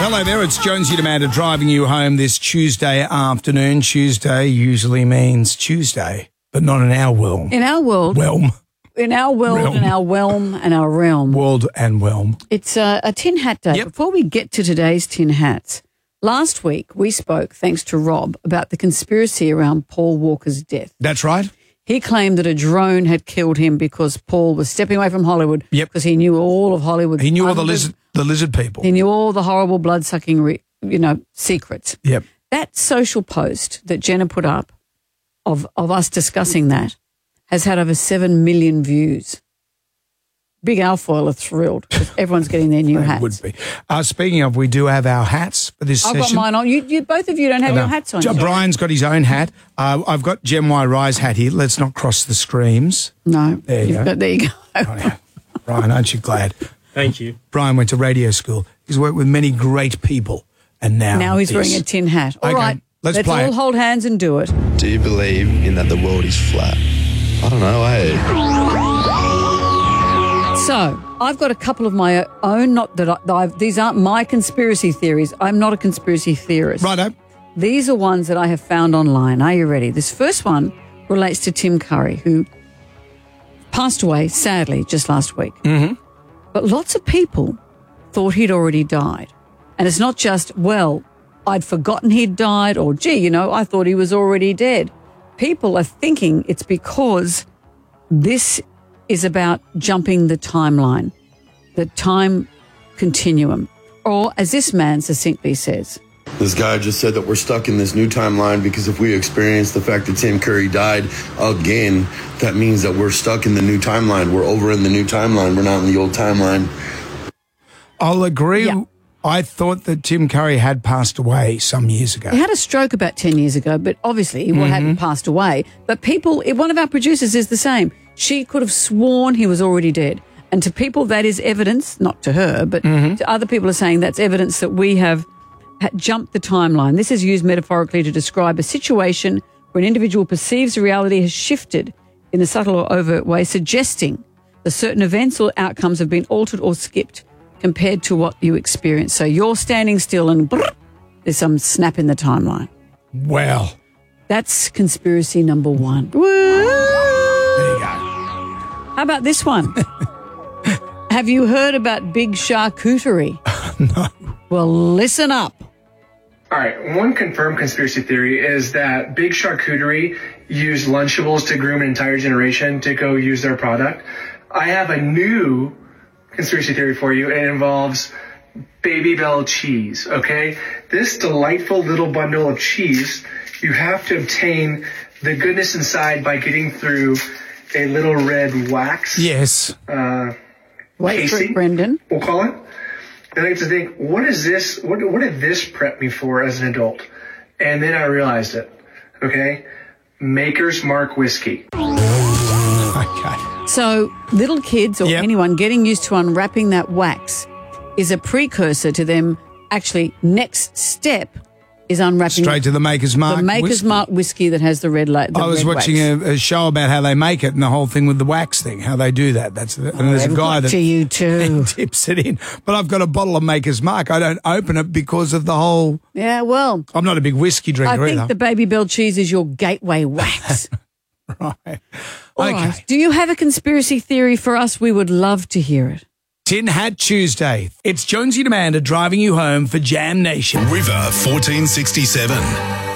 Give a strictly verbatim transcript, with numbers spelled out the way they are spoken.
Hello there, it's Jonesy Amanda driving you home this Tuesday afternoon. Tuesday usually means Tuesday, but not in our world. In our world. Realm. In our world Realm. and our realm and our realm. World and realm. It's a, a tin hat day. Yep. Before we get to today's tin hats, last week we spoke, thanks to Rob, about the conspiracy around Paul Walker's death. That's right. He claimed that a drone had killed him because Paul was stepping away from Hollywood. Yep. Because he knew all of Hollywood. He knew all the lizard, the lizard people. He knew all the horrible blood-sucking, re, you know, secrets. Yep. That social post that Jenna put up of, of us discussing that has had over seven million views. Big Alfoil are thrilled because everyone's getting their new They hats. would be. Uh, speaking of, we do have our hats for this I've session. got mine on. You, you, both of you don't have No. your hats on. Jo- Brian's got his own hat. Uh, I've got Gem Y Rye's hat here. Let's not cross the streams. No. There you You've go. got- there you go. Oh, yeah. Brian, aren't you glad? Thank you. Brian went to radio school. He's worked with many great people, and now Now he's this. wearing a tin hat. All Okay, right, let's let's play all it. hold hands and do it. Do you believe in that the world is flat? I don't know, eh? So I've got a couple of my own. Not that, I, that I've, these aren't my conspiracy theories. I'm not a conspiracy theorist. Righto. These are ones that I have found online. Are you ready? This first one relates to Tim Curry, who passed away, sadly, just last week. Mm-hmm. But lots of people thought he'd already died. And it's not just, well, I'd forgotten he'd died, or, gee, you know, I thought he was already dead. People are thinking it's because this is about jumping the timeline, the time continuum. Or, as this man succinctly says, This guy just said that we're stuck in this new timeline because if we experience the fact that Tim Curry died again, that means that we're stuck in the new timeline. We're over in the new timeline. We're not in the old timeline. I'll agree. Yeah. I thought that Tim Curry had passed away some years ago. he had a stroke about ten years ago, but obviously he hadn't passed away. But people, one of our producers is the same. She could have sworn he was already dead. And to people, that is evidence, not to her, but to other people are saying that's evidence that we have ha- jumped the timeline. This is used metaphorically to describe a situation where an individual perceives reality has shifted in a subtle or overt way, suggesting that certain events or outcomes have been altered or skipped compared to what you experienced. So you're standing still and brrr, there's some snap in the timeline. Well, That's conspiracy number one. Woo! there you go. How about this one? Have you heard about big charcuterie? No. Well, listen up. All right, one confirmed conspiracy theory is that Big Charcuterie used Lunchables to groom an entire generation to go use their product. I have a new conspiracy theory for you, and it involves Baby Bell cheese, okay? This delightful little bundle of cheese, you have to obtain the goodness inside by getting through a little red wax. Yes. Uh, Wait for Casey? it, Brendan. We'll call it. And I get to think, what is this? What, what did this prep me for as an adult? And then I realized it. Okay, Maker's Mark whiskey. Okay. So little kids or Yep. anyone getting used to unwrapping that wax is a precursor to them actually next step is unwrapping Straight to the Maker's Mark. the Maker's whiskey. Mark whiskey that has the red light. I was watching a, a show about how they make it and the whole thing with the wax thing, how they do that. That's the, and there's a guy that to you too. tips it in. But I've got a bottle of Maker's Mark. I don't open it because of the whole. Yeah, well, I'm not a big whiskey I drinker think either. the Baby Bell cheese is your gateway wax. Right. All Okay. right. Do you have a conspiracy theory for us? We would love to hear it. Tin Hat Tuesday. It's Jonesy and Amanda driving you home for Jam Nation. River fourteen sixty-seven.